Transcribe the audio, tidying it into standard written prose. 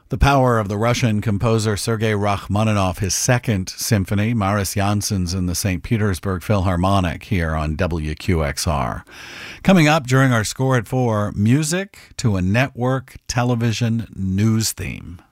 The power of the Russian composer Sergei Rachmaninoff, his second symphony, Maris Janssen's in the St. Petersburg Philharmonic here on WQXR. Coming up during our Score at 4, music to a network television news theme.